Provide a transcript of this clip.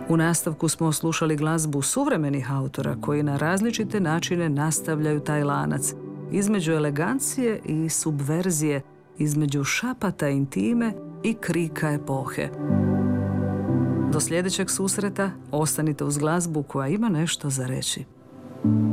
U nastavku smo slušali glazbu suvremenih autora koji na različite načine nastavljaju taj lanac između elegancije i subverzije, između šapata intime i krika epohe. Do sljedećeg susreta ostanite uz glazbu koja ima nešto za reći.